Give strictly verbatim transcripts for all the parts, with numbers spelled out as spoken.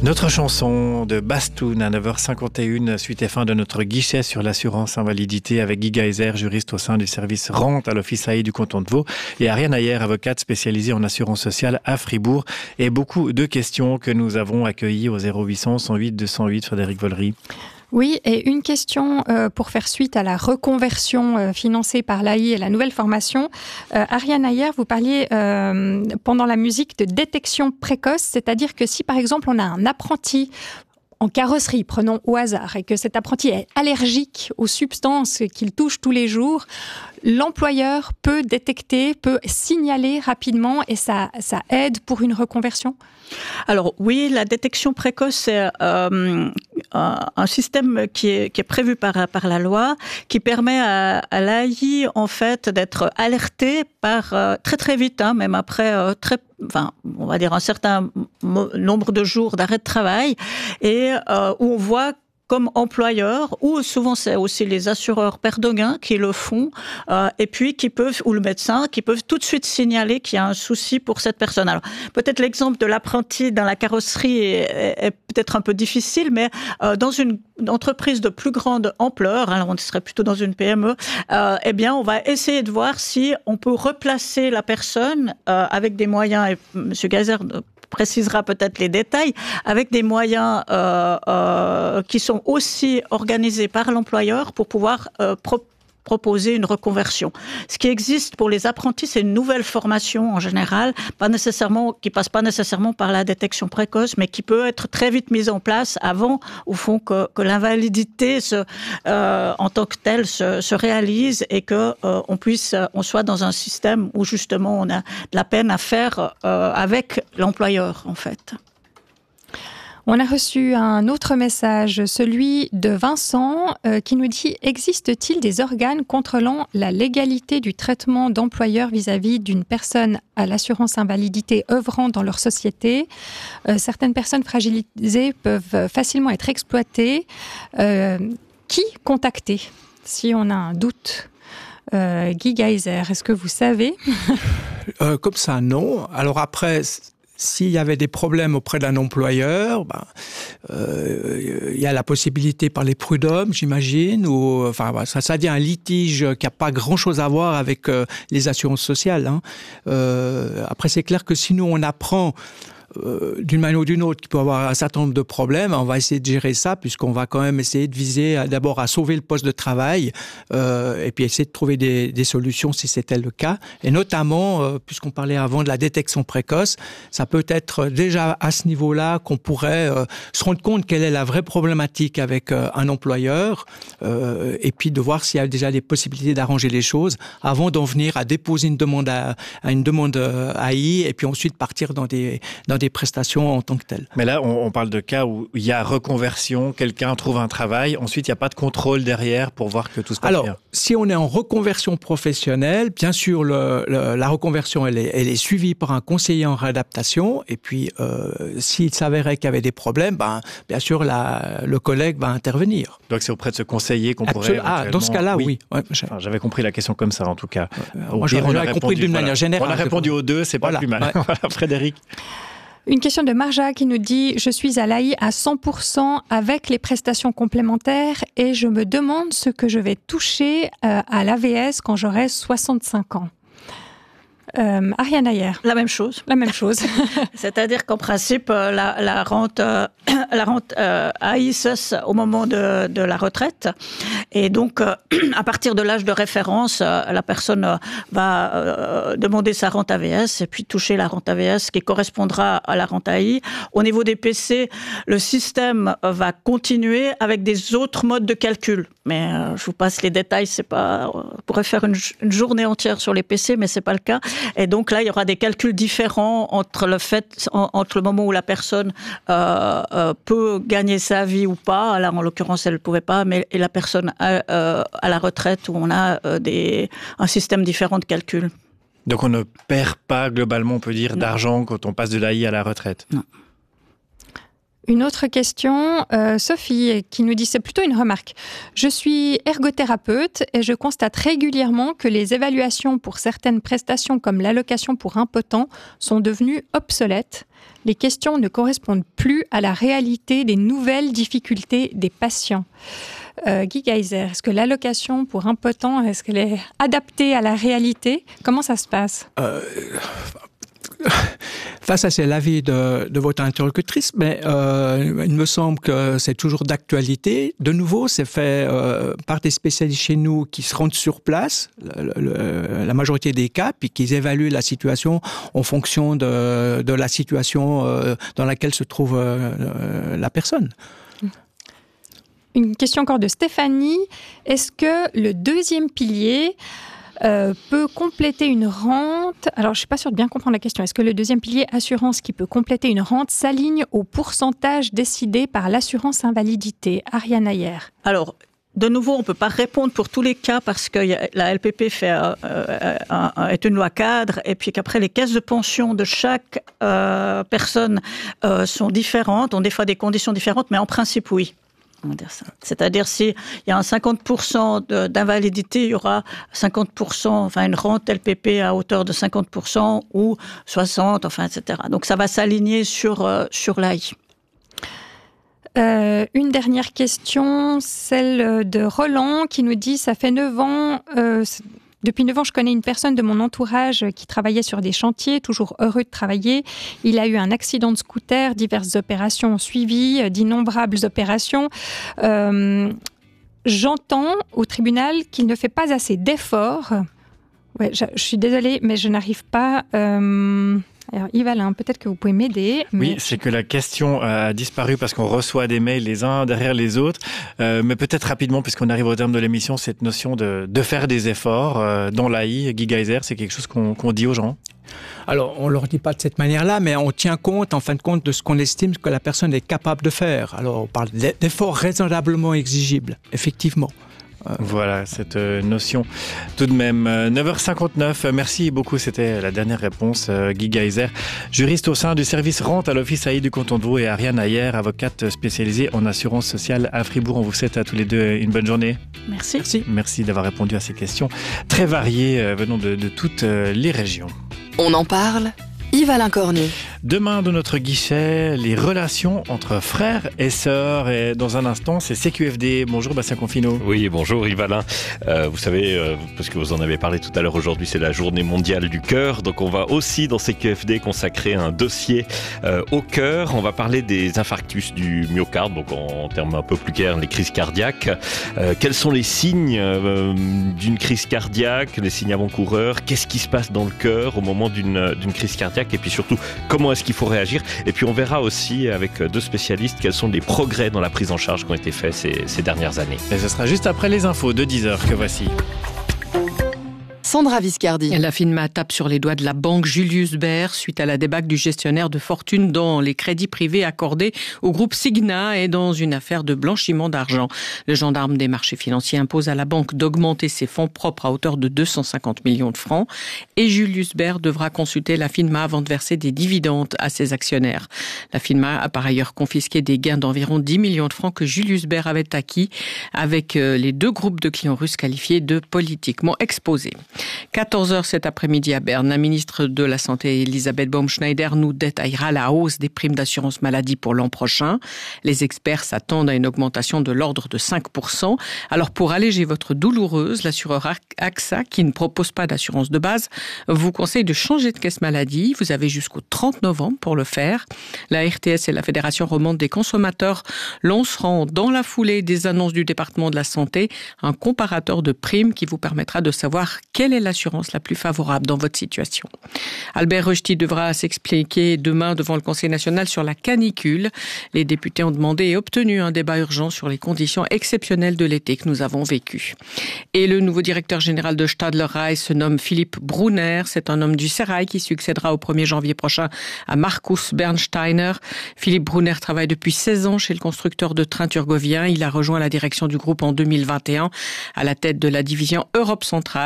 Notre chanson de Bastoun à neuf heures cinquante et une, suite et fin de notre guichet sur l'assurance invalidité avec Guy Geyser, juriste au sein du service rente à l'Office A I du canton de Vaud, et Ariane Ayer, avocate spécialisée en assurance sociale à Fribourg. Et beaucoup de questions que nous avons accueillies au zéro huit cent, cent huit, deux cent huit, Frédéric Vollery. Oui, et une question euh, pour faire suite à la reconversion euh, financée par l'A I et la nouvelle formation. Euh, Ariane Ayer, vous parliez euh, pendant la musique de détection précoce, c'est-à-dire que si par exemple on a un apprenti en carrosserie, prenons au hasard, et que cet apprenti est allergique aux substances qu'il touche tous les jours, l'employeur peut détecter, peut signaler rapidement et ça, ça aide pour une reconversion ? Alors oui, la détection précoce, c'est euh, un système qui est, qui est prévu par, par la loi, qui permet à, à l'A I en fait d'être alerté par euh, très très vite, hein, même après euh, très, enfin, on va dire un certain nombre de jours d'arrêt de travail, et euh, où on voit comme employeur, ou souvent c'est aussi les assureurs perdoguins qui le font, euh, et puis qui peuvent, ou le médecin, qui peuvent tout de suite signaler qu'il y a un souci pour cette personne. Alors, peut-être l'exemple de l'apprenti dans la carrosserie est, est, est peut-être un peu difficile, mais euh, dans une entreprise de plus grande ampleur, alors on serait plutôt dans une P M E, euh, eh bien, on va essayer de voir si on peut replacer la personne euh, avec des moyens, et M. Geyser précisera peut-être les détails, avec des moyens euh, euh, qui sont aussi organisés par l'employeur pour pouvoir euh, pro- proposer une reconversion. Ce qui existe pour les apprentis, c'est une nouvelle formation en général, pas nécessairement, qui passe pas nécessairement par la détection précoce, mais qui peut être très vite mise en place avant, au fond, que, que l'invalidité se, euh, en tant que telle se, se réalise et que euh, on puisse, on soit dans un système où justement on a de la peine à faire euh, avec l'employeur, en fait. On a reçu un autre message, celui de Vincent, euh, qui nous dit « Existe-t-il des organes contrôlant la légalité du traitement d'employeurs vis-à-vis d'une personne à l'assurance invalidité œuvrant dans leur société ? euh, Certaines personnes fragilisées peuvent facilement être exploitées. Euh, qui contacter si on a un doute ? euh, Guy Geyser, est-ce que vous savez ? euh, Comme ça, non. Alors après... S'il y avait des problèmes auprès d'un employeur, ben, euh, il y a la possibilité par les prud'hommes, j'imagine, ou enfin ça, ça devient un litige qui n'a pas grand-chose à voir avec euh, les assurances sociales. Hein. Euh, après, c'est clair que si nous on apprend Euh, d'une manière ou d'une autre, qui peut avoir un certain nombre de problèmes, on va essayer de gérer ça, puisqu'on va quand même essayer de viser à, d'abord à sauver le poste de travail, euh, et puis essayer de trouver des, des solutions si c'était le cas. Et notamment, euh, puisqu'on parlait avant de la détection précoce, ça peut être déjà à ce niveau-là qu'on pourrait euh, se rendre compte quelle est la vraie problématique avec euh, un employeur, euh, et puis de voir s'il y a déjà des possibilités d'arranger les choses avant d'en venir à déposer une demande à, à une demande A I, et puis ensuite partir dans des, dans des des prestations en tant que telles. Mais là, on, on parle de cas où il y a reconversion, quelqu'un trouve un travail, ensuite il n'y a pas de contrôle derrière pour voir que tout se passe Alors, bien. Alors, si on est en reconversion professionnelle, bien sûr, le, le, la reconversion, elle est, elle est suivie par un conseiller en réadaptation, et puis euh, s'il s'avérait qu'il y avait des problèmes, ben, bien sûr, la, le collègue va intervenir. Donc c'est auprès de ce conseiller qu'on Absolument. pourrait Ah, dans ce cas-là, oui. oui. Ouais, enfin, j'avais compris la question comme ça, en tout cas. Euh, moi, j'avais répondu, compris d'une voilà. manière générale. On a répondu aux deux, c'est pas voilà. plus mal. Ouais. Voilà, Frédéric. Une question de Marja qui nous dit « Je suis à l'A I à cent pour cent avec les prestations complémentaires et je me demande ce que je vais toucher euh, à l'A V S quand j'aurai soixante-cinq ans. » Euh, Ariane Ayer. La même chose. La même chose. C'est-à-dire qu'en principe, la, la rente, euh, la rente euh, A I cesse au moment de, de la retraite. Et donc, euh, à partir de l'âge de référence, euh, la personne euh, va euh, demander sa rente A V S et puis toucher la rente A V S qui correspondra à la rente A I. Au niveau des P C, le système va continuer avec des autres modes de calcul. Mais euh, je vous passe les détails. C'est pas, on pourrait faire une, une journée entière sur les P C, mais c'est pas le cas. Et donc là, il y aura des calculs différents entre le fait, entre le moment où la personne euh, euh, peut gagner sa vie ou pas. Là, en l'occurrence, elle ne pouvait pas, mais et la personne à, euh, à la retraite où on a euh, des, un système différent de calcul. Donc on ne perd pas globalement, on peut dire, non. d'argent quand on passe de l'A I à la retraite. Non. Une autre question, euh, Sophie, qui nous dit, c'est plutôt une remarque. Je suis ergothérapeute et je constate régulièrement que les évaluations pour certaines prestations comme l'allocation pour impotents sont devenues obsolètes. Les questions ne correspondent plus à la réalité des nouvelles difficultés des patients. Euh, Guy Geyser, est-ce que l'allocation pour impotents, est-ce qu'elle est adaptée à la réalité ? Comment ça se passe ? euh... Enfin, ça, c'est l'avis de, de votre interlocutrice, mais euh, il me semble que c'est toujours d'actualité. De nouveau, c'est fait euh, par des spécialistes chez nous qui se rendent sur place, le, le, la majorité des cas, puis qui évaluent la situation en fonction de, de la situation euh, dans laquelle se trouve euh, la personne. Une question encore de Stéphanie. Est-ce que le deuxième pilier Euh, peut compléter une rente. Alors, je ne suis pas sûre de bien comprendre la question. Est-ce que le deuxième pilier assurance qui peut compléter une rente s'aligne au pourcentage décidé par l'assurance invalidité ? Ariane Ayer. Alors, de nouveau, on ne peut pas répondre pour tous les cas parce que la L P P fait, euh, euh, est une loi cadre et puis qu'après, les caisses de pension de chaque euh, personne euh, sont différentes, ont des fois des conditions différentes, mais en principe, oui. C'est-à-dire s'il y a un cinquante pour cent de, d'invalidité, il y aura cinquante pour cent, enfin une rente L P P à hauteur de cinquante pour cent ou soixante, enfin et cetera. Donc ça va s'aligner sur, euh, sur l'A I. Euh, une dernière question, celle de Roland qui nous dit « Ça fait neuf ans... Euh, Depuis neuf ans, je connais une personne de mon entourage qui travaillait sur des chantiers, toujours heureux de travailler. Il a eu un accident de scooter, diverses opérations ont suivi, d'innombrables opérations. Euh, j'entends au tribunal qu'il ne fait pas assez d'efforts. Ouais, je, je suis désolée, mais je n'arrive pas... Euh Alors Yves Alain, peut-être que vous pouvez m'aider. Mais... Oui, c'est que la question a disparu parce qu'on reçoit des mails les uns derrière les autres. Euh, mais peut-être rapidement, puisqu'on arrive au terme de l'émission, cette notion de, de faire des efforts euh, dans l'A I, Guy Geyser, c'est quelque chose qu'on, qu'on dit aux gens ? Alors, on ne leur dit pas de cette manière-là, mais on tient compte, en fin de compte, de ce qu'on estime que la personne est capable de faire. Alors, on parle d'efforts raisonnablement exigibles, effectivement. Voilà, cette notion tout de même. neuf heures cinquante-neuf, merci beaucoup, c'était la dernière réponse. Guy Geyser, juriste au sein du service rente à l'Office A I du canton de Vaud, et Ariane Ayer, avocate spécialisée en assurance sociale à Fribourg. On vous souhaite à tous les deux une bonne journée. Merci. Merci, merci d'avoir répondu à ces questions très variées venant de, de toutes les régions. On en parle, Yves Alain Cornu. Demain, de notre guichet, les relations entre frères et sœurs. Et dans un instant, c'est C Q F D. Bonjour Bastien Confino. Oui, bonjour Yves Alain. Euh, vous savez, euh, parce que vous en avez parlé tout à l'heure, aujourd'hui c'est la journée mondiale du cœur. Donc on va aussi dans C Q F D consacrer un dossier euh, au cœur. On va parler des infarctus du myocarde, donc en, en termes un peu plus clairs, les crises cardiaques. Euh, quels sont les signes euh, d'une crise cardiaque, les signes avant-coureurs ? Qu'est-ce qui se passe dans le cœur au moment d'une, d'une crise cardiaque ? Et puis surtout, comment est-ce qu'il faut réagir ? Et puis on verra aussi avec deux spécialistes quels sont les progrès dans la prise en charge qui ont été faits ces, ces dernières années. Et ce sera juste après les infos de dix heures que voici. Sandra Viscardi. La FINMA tape sur les doigts de la banque Julius Baer suite à la débâcle du gestionnaire de fortune dans les crédits privés accordés au groupe Signa et dans une affaire de blanchiment d'argent. Le gendarme des marchés financiers impose à la banque d'augmenter ses fonds propres à hauteur de deux cent cinquante millions de francs et Julius Baer devra consulter la FINMA avant de verser des dividendes à ses actionnaires. La FINMA a par ailleurs confisqué des gains d'environ dix millions de francs que Julius Baer avait acquis avec les deux groupes de clients russes qualifiés de politiquement exposés. quatorze heures cet après-midi à Berne, la ministre de la Santé Elisabeth Baumschneider nous détaillera la hausse des primes d'assurance maladie pour l'an prochain. Les experts s'attendent à une augmentation de l'ordre de cinq pour cent. Alors pour alléger votre douloureuse, l'assureur A X A, qui ne propose pas d'assurance de base, vous conseille de changer de caisse maladie. Vous avez jusqu'au trente novembre pour le faire. La R T S et la Fédération romande des consommateurs lanceront dans la foulée des annonces du département de la santé un comparateur de primes qui vous permettra de savoir quelle est l'assurance la plus favorable dans votre situation. Albert Rösti devra s'expliquer demain devant le Conseil national sur la canicule. Les députés ont demandé et obtenu un débat urgent sur les conditions exceptionnelles de l'été que nous avons vécu. Et le nouveau directeur général de Stadler Rail se nomme Philippe Brunner. C'est un homme du Sérail qui succédera au premier janvier prochain à Markus Bernsteiner. Philippe Brunner travaille depuis seize ans chez le constructeur de trains turgovien. Il a rejoint la direction du groupe en deux mille vingt et un à la tête de la division Europe centrale et depuis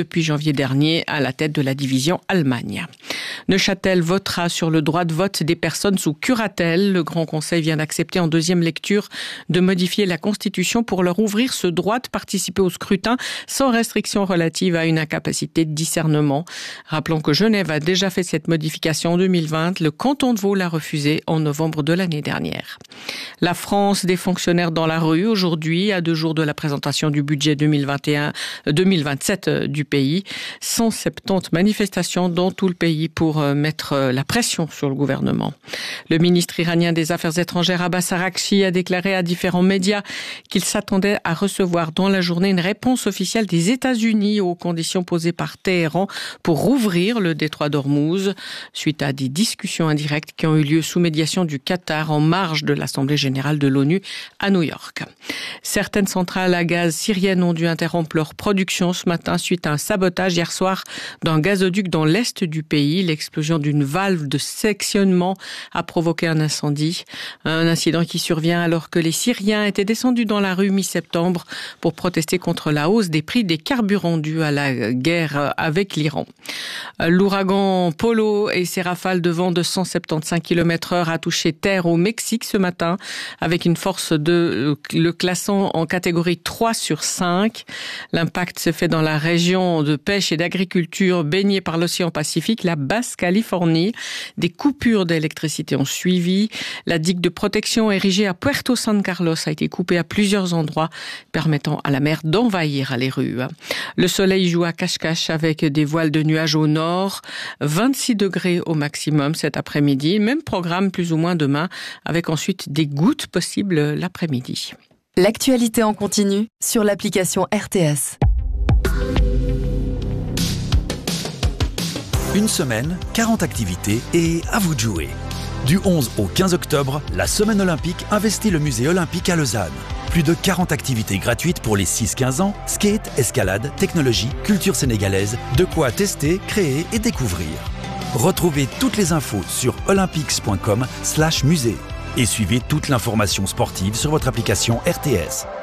depuis janvier dernier à la tête de la division Allemagne. Neuchâtel votera sur le droit de vote des personnes sous curatelle. Le Grand Conseil vient d'accepter en deuxième lecture de modifier la Constitution pour leur ouvrir ce droit de participer au scrutin sans restriction relative à une incapacité de discernement. Rappelons que Genève a déjà fait cette modification en deux mille vingt. Le canton de Vaud l'a refusé en novembre de l'année dernière. La France, des fonctionnaires dans la rue aujourd'hui, à deux jours de la présentation du budget deux mille vingt et un, deux mille vingt-sept du pays. cent soixante-dix manifestations dans tout le pays pour mettre la pression sur le gouvernement. Le ministre iranien des Affaires étrangères Abbas Araghchi a déclaré à différents médias qu'il s'attendait à recevoir dans la journée une réponse officielle des États-Unis aux conditions posées par Téhéran pour rouvrir le détroit d'Ormuz, suite à des discussions indirectes qui ont eu lieu sous médiation du Qatar en marge de l'Assemblée générale de l'ONU à New York. Certaines centrales à gaz syriennes ont dû interrompre leur production ce matin suite à un sabotage hier soir d'un gazoduc dans l'est du pays. L'explosion d'une valve de sectionnement a provoqué un incendie. Un incident qui survient alors que les Syriens étaient descendus dans la rue mi-septembre pour protester contre la hausse des prix des carburants dus à la guerre avec l'Iran. L'ouragan Polo et ses rafales de vent de cent soixante-quinze kilomètres heure a touché terre au Mexique ce matin avec une force de le classant en catégorie trois sur cinq. L'impact se fait dans la région de pêche et d'agriculture baignée par l'océan Pacifique, la Basse-Californie. Des coupures d'électricité ont suivi. La digue de protection érigée à Puerto San Carlos a été coupée à plusieurs endroits, permettant à la mer d'envahir les rues. Le soleil joue à cache-cache avec des voiles de nuages au nord. vingt-six degrés au maximum cet après-midi. Même programme plus ou moins demain, avec ensuite des gouttes possibles l'après-midi. L'actualité en continu sur l'application R T S. Une semaine, quarante activités et à vous de jouer. Du onze au quinze octobre, la Semaine olympique investit le musée olympique à Lausanne. Plus de quarante activités gratuites pour les six quinze ans, skate, escalade, technologie, culture sénégalaise, de quoi tester, créer et découvrir. Retrouvez toutes les infos sur olympics point com slash musée et suivez toute l'information sportive sur votre application R T S.